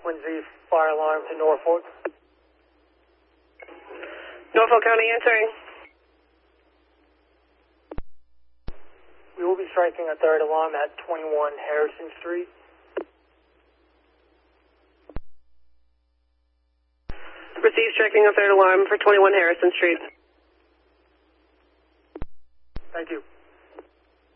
frequency fire alarm to Norfolk. Norfolk County answering. We will be striking a third alarm at 21 Harrison Street. Receive striking a third alarm for 21 Harrison Street. Thank you.